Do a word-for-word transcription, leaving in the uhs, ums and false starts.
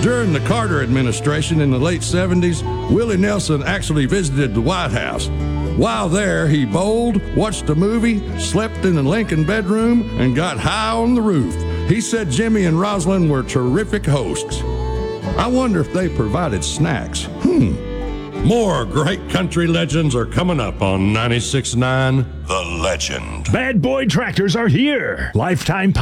During the Carter administration in the late seventies, Willie Nelson actually visited the White House. While there, he bowled, watched a movie, slept in the Lincoln bedroom, and got high on the roof. He said Jimmy and Rosalind were terrific hosts. I wonder if they provided snacks. Hmm. More great country legends are coming up on ninety-six point nine The Legend. Bad Boy Tractors are here. Lifetime